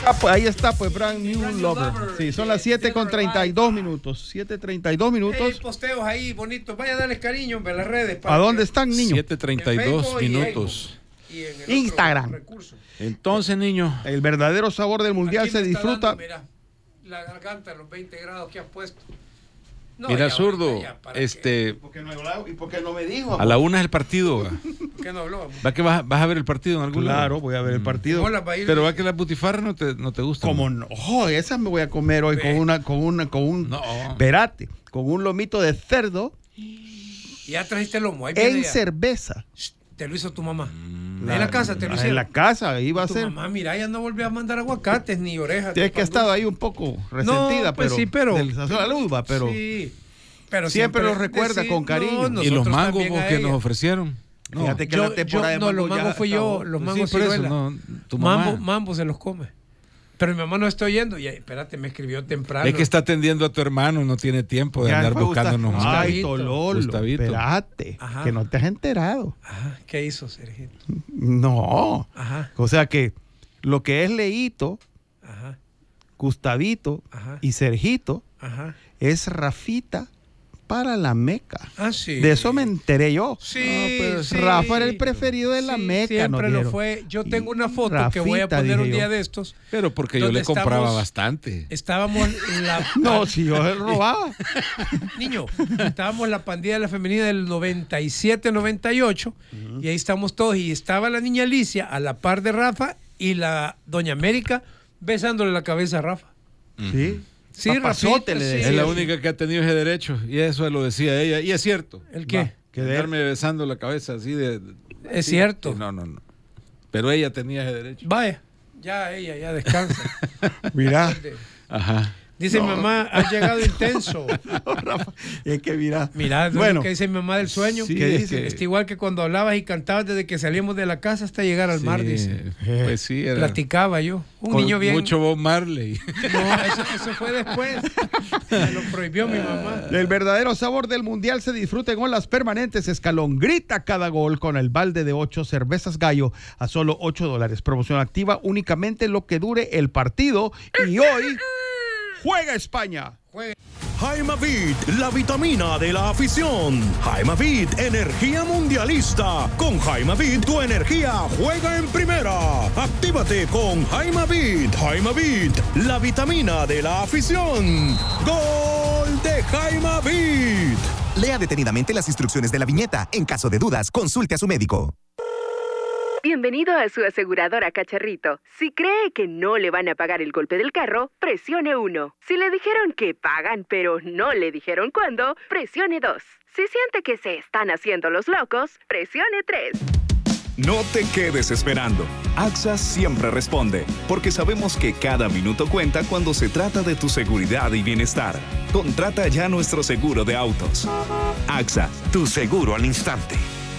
Pues ahí está, pues Brand New Lover. Sí, son las 7:32 minutos. 7:32 minutos. Hay posteos ahí bonitos. Vaya a darles cariño en las redes. ¿A dónde están, niños? 7:32 minutos. Y en el Instagram. Entonces, niño, el verdadero sabor del mundial Aquí se me está disfruta. dando, mira, la garganta, los 20 grados que has puesto. No, mira, ya, zurdo, ya, ¿para ¿Y por qué no me dijo? a la 1 es el partido. ¿Por qué no habló? ¿Va que vas a ver el partido en algún lado? Claro, voy a ver el partido. ¿Cómo las va a ir? Pero va que las butifarras no te gustan. Como no, esa me voy a comer hoy con un, No. espérate, con un lomito de cerdo Ya trajiste el lomo. Ahí viene en ya. cerveza. Te lo hizo tu mamá. En la casa te lo hicieron. En la casa iba a Tu ser. mamá, mira, ya no volvió a mandar aguacates ni orejas. Es que ha estado ahí un poco resentida, pues pero sí, pero del sazón a la luz, va, pero sí, pero siempre lo recuerda con cariño. ¿Y los nosotros mangos también a que ella. nos ofrecieron? No. Fíjate que la temporada de no, los mango ya mangos fui yo, acabó. los Sí, mangos por eso, ciruela. no, tu mamá. Mambo se los come. Pero mi mamá no está oyendo. Y espérate, me escribió temprano. Es que está atendiendo a tu hermano, no tiene tiempo de Ya andar fue buscándonos Ay, mangos. Gustavito. Tololo, Gustavito. espérate, Ajá. que no te has enterado. Ajá, ¿qué hizo Sergito? No, Ajá, o sea que lo que es Leito, ajá, Gustavito Ajá. y Sergito ajá. es Rafita para la Meca. Ah, sí. De eso me enteré yo. Sí, pues, sí. Rafa era el preferido de la Sí, Meca. siempre nos lo dieron. fue. Yo Y tengo una foto que voy a Rafita, poner un dije día yo. de estos. Pero porque yo ¿Dónde le compraba estamos? bastante. Estábamos No, si yo le robaba. Niño, estábamos la pandilla de la femenina del 97-98 y ahí estamos todos y estaba la niña Alicia a la par de Rafa y la doña América besándole la cabeza a Rafa. Sí. Sí, Papazote Rafita, le sí. decía. Es la única que ha tenido ese derecho y eso lo decía ella. Y es cierto. ¿El qué? Quedarme besando la cabeza así de... Es sí, cierto. sí, no. Pero ella tenía ese derecho. Vaya, ya ella, ya descansa. Mira. Ajá. Dice mi mamá, has llegado intenso. No, Rafa, es que mira. Mira, bueno, lo que dice mi mamá del sueño. Sí, ¿Qué es dice? que- Está igual que cuando hablabas y cantabas desde que salíamos de la casa hasta llegar al mar, Sí, dice. pues sí, era Platicaba yo. Un con niño bien. mucho Bob Marley. No, eso fue después. Me lo prohibió mi mamá. el verdadero sabor del mundial se disfruta en olas permanentes. Escalón grita cada gol con el balde de 8 cervezas Gallo a solo $8. Promoción activa únicamente lo que dure el partido. Y hoy juega España. Jaime Vid, la vitamina de la afición. Jaime Vid, energía mundialista. Con Jaime Vid, tu energía juega en primera. Actívate con Jaime Vid. Jaime Vid, la vitamina de la afición. ¡Gol de Jaime Vid! Lea detenidamente las instrucciones de la viñeta. En caso de dudas, consulte a su médico. Bienvenido a su aseguradora Cacharrito. Si cree que no le van a pagar el golpe del carro, presione 1. Si le dijeron que pagan pero no le dijeron cuándo, presione 2. Si siente que se están haciendo los locos, presione 3. No te quedes esperando. AXA siempre responde, porque sabemos que cada minuto cuenta cuando se trata de tu seguridad y bienestar. Contrata ya nuestro seguro de autos. AXA, tu seguro al instante.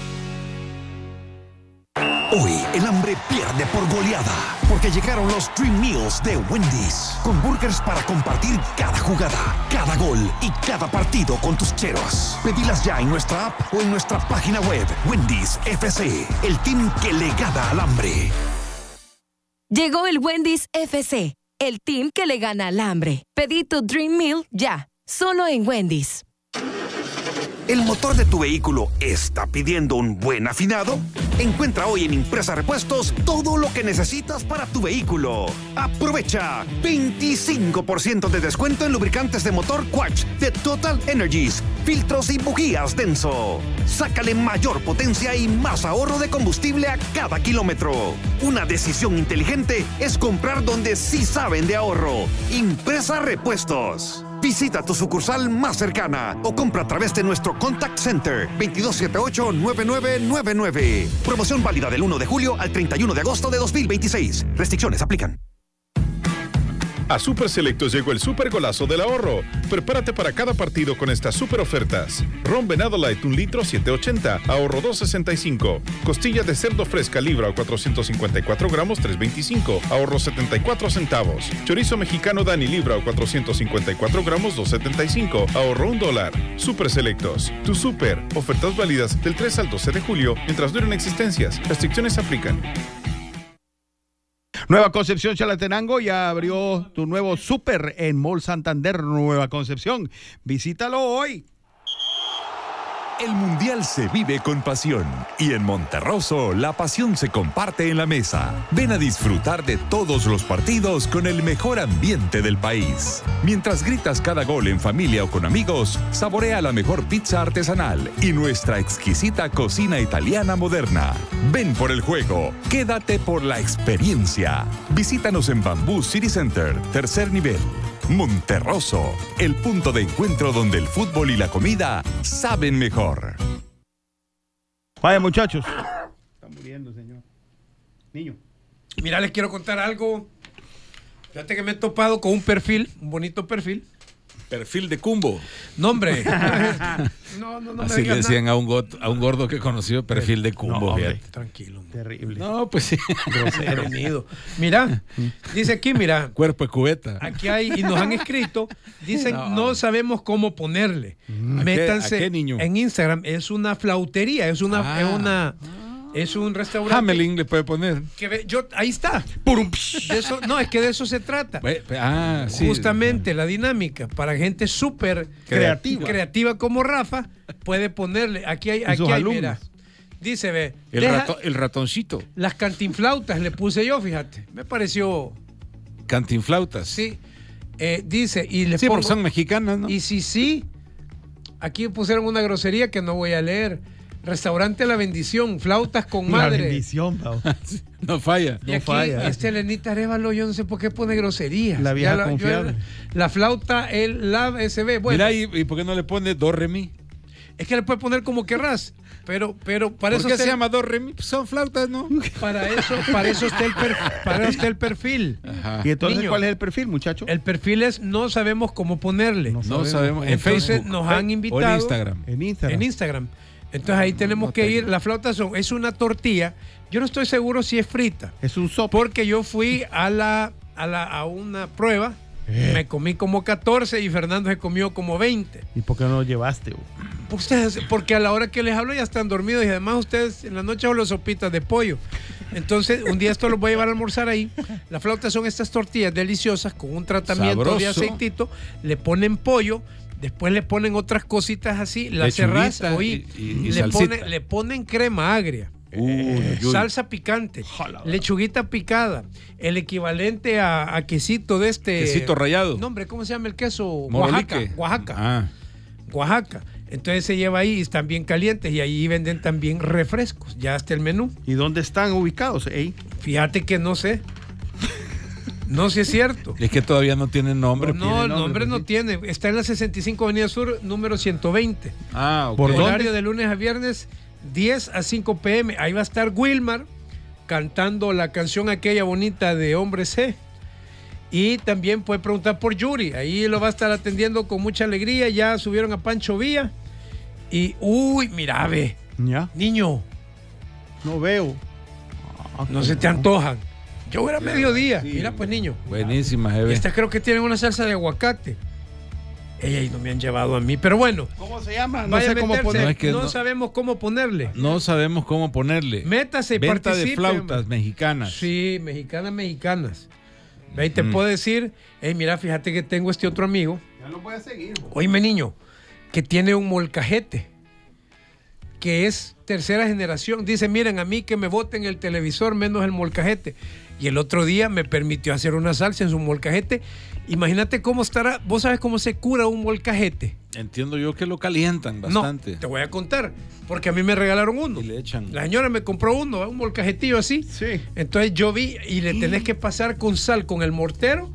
Hoy el hambre pierde por goleada, porque llegaron los Dream Meals de Wendy's, con burgers para compartir cada jugada, cada gol y cada partido con tus cheros. Pedilas ya en nuestra app o en nuestra página web. Wendy's FC, el team que le gana al hambre. Llegó el Wendy's FC, el team que le gana al hambre. Pedí tu Dream Meal ya, solo en Wendy's. ¿El motor de tu vehículo está pidiendo un buen afinado? Encuentra hoy en Impresa Repuestos todo lo que necesitas para tu vehículo. Aprovecha 25% de descuento en lubricantes de motor Quatch de Total Energies, filtros y bujías Denso. Sácale mayor potencia y más ahorro de combustible a cada kilómetro. Una decisión inteligente es comprar donde sí saben de ahorro. Impresa Repuestos. Visita tu sucursal más cercana o compra a través de nuestro Contact Center 2278-9999. Promoción válida del 1 de julio al 31 de agosto de 2026. Restricciones aplican. A Super Selectos llegó el super golazo del ahorro. Prepárate para cada partido con estas super ofertas. Ron Venado Light 1 litro 7.80, ahorro 2.65. Costilla de cerdo fresca libra o 454 gramos 3.25, ahorro 74 centavos. Chorizo mexicano Dani libra o 454 gramos 2.75, ahorro $1. Super Selectos, tu super. Ofertas válidas del 3 al 12 de julio mientras duren existencias. Restricciones aplican. Nueva Concepción Chalatenango ya abrió tu nuevo súper en Mall Santander Nueva Concepción. Visítalo hoy. El Mundial se vive con pasión y en Monterroso la pasión se comparte en la mesa. Ven a disfrutar de todos los partidos con el mejor ambiente del país. Mientras gritas cada gol en familia o con amigos, saborea la mejor pizza artesanal y nuestra exquisita cocina italiana moderna. Ven por el juego, quédate por la experiencia. Visítanos en Bamboo City Center, tercer nivel. Monterroso, el punto de encuentro donde el fútbol y la comida saben mejor. Vaya, muchachos. Está muriendo, señor. Niño. Mira, les quiero contar algo. Fíjate que me he topado con un perfil, un bonito perfil. Perfil de Cumbo. No, hombre. No así le decían a un gordo que conoció, perfil de Cumbo. No, tranquilo. Terrible. No, pues sí. Grosero. Mira, dice aquí, mira. Cuerpo de cubeta. Aquí hay, y nos han escrito, dicen, no sabemos cómo ponerle. Métanse ¿A qué niño? en Instagram. Es una flautería, es un restaurante. Hamelin le puede poner. Ahí está. De eso, no, es que de eso se trata. Sí. Justamente la dinámica para gente súper creativa como Rafa puede ponerle. Aquí hay, mira. Dice, ve. El ratoncito. Las cantinflautas le puse yo, fíjate. Me pareció. Cantinflautas. Sí. Dice, y le sí, pongo, porque son mexicanas, ¿no? Y sí. Aquí pusieron una grosería que no voy a leer. Restaurante La Bendición, flautas con madre. La Bendición, no falla. Y aquí, Lenita Arévalo, yo no sé por qué pone groserías. La vieja confiable. La flauta, el Lab SB. Bueno, mira, ¿y por qué no le pone do, re, mi? Es que le puede poner como querrás. Pero para eso. ¿Por qué se llama do, re, mi? Son flautas, ¿no? Para eso está el perfil. Ajá. ¿Y entonces cuál es el perfil, muchacho? El perfil es no sabemos cómo ponerle. No sabemos. En Entonces Facebook. nos han invitado. O en Instagram. En Instagram. Entonces ahí tenemos que ir. La flauta es una tortilla. Yo no estoy seguro si es frita. Es un sopa. Porque yo fui a una prueba. Me comí como 14 y Fernando se comió como 20. ¿Y por qué no lo llevaste? Ustedes, porque a la hora que les hablo ya están dormidos y además ustedes en la noche solo sopitas de pollo. Entonces un día esto los voy a llevar a almorzar ahí. La flauta son estas tortillas deliciosas con un tratamiento sabroso. De aceitito. Le ponen pollo. Después le ponen otras cositas así, la cerras y le ponen crema agria, salsa picante, lechuguita picada, el equivalente a quesito de este... Quesito rallado. No, hombre, ¿cómo se llama el queso? Morolique. Oaxaca. Entonces se lleva ahí y están bien calientes y ahí venden también refrescos, ya está el menú. ¿Y dónde están ubicados? Fíjate que no sé. No, si es cierto. Es que todavía no tiene nombre. No, el nombre no tiene. Está en la 65 Avenida Sur, número 120. Ah, ok. ¿Por horario de lunes a viernes, 10 a 5 p.m. Ahí va a estar Wilmar cantando la canción aquella bonita de Hombre C. Y también puede preguntar por Yuri. Ahí lo va a estar atendiendo con mucha alegría. Ya subieron a Pancho Villa. Y, mira, ve. ¿Ya? Niño. No veo. No se te antojan. Yo era mediodía. Sí. Mira, pues, niño. Buenísima, Eve. Estas creo que tienen una salsa de aguacate. Y no me han llevado a mí. Pero bueno. ¿Cómo se llama? No sé cómo ponerle. No sabemos cómo ponerle. No sabemos cómo ponerle. Métase y venta participe. De flautas mexicanas. Sí, mexicanas. Ve, te puedo decir, mira, fíjate que tengo este otro amigo. Ya lo voy a seguir. Oíme, niño, que tiene un molcajete. Que es tercera generación. Dice, miren, a mí que me voten el televisor menos el molcajete. Y el otro día me permitió hacer una salsa en su molcajete. Imagínate cómo estará. ¿Vos sabes cómo se cura un molcajete? Entiendo yo que lo calientan bastante. No, te voy a contar. Porque a mí me regalaron uno. Y le echan. La señora me compró uno, un molcajetillo así. Sí. Entonces yo vi y le tenés que pasar con sal con el mortero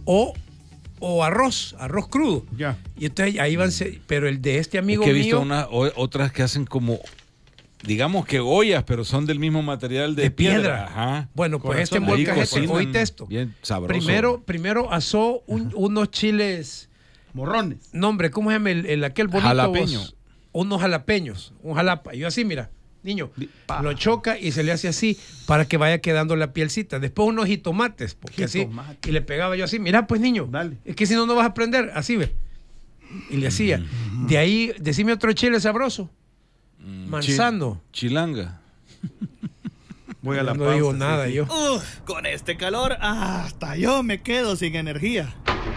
o arroz crudo. Ya. Y entonces ahí van. Pero el de este amigo es que he visto mío. Otras que hacen como. Digamos que ollas, pero son del mismo material de piedra. Ajá. Bueno, pues este molcajete, oíste esto. Bien sabroso. Primero asó unos chiles. Morrones. No, hombre, ¿cómo se llama aquel bonito? Jalapeño. Unos jalapeños, un jalapa. Yo así, mira, niño, lo choca y se le hace así para que vaya quedando la pielcita. Después unos jitomates, porque así. Y le pegaba yo así, mira, pues niño, dale. Es que si no, no vas a aprender. Así ve. Y le hacía. De ahí, decime otro chile sabroso. Manzano. Chilanga. Voy a la no pausa, digo sí, nada sí. yo. Con este calor, hasta yo me quedo sin energía.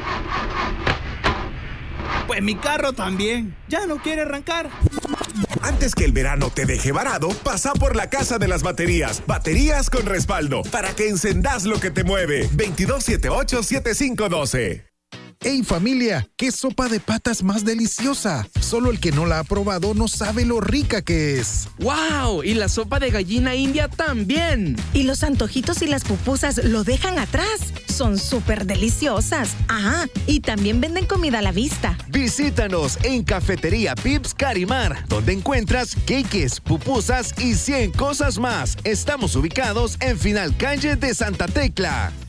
Pues mi carro también, ya no quiere arrancar. Antes que el verano te deje varado, pasa por la Casa de las Baterías. Baterías con respaldo, para que encendas lo que te mueve. 2278-7512. ¡Hey familia! ¡Qué sopa de patas más deliciosa! Solo el que no la ha probado no sabe lo rica que es. ¡Wow! Y la sopa de gallina india también. Y los antojitos y las pupusas lo dejan atrás. Son súper deliciosas. Ah, y también venden comida a la vista. Visítanos en Cafetería Pips Carimar, donde encuentras queques, pupusas y 100 cosas más. Estamos ubicados en Final Calle de Santa Tecla.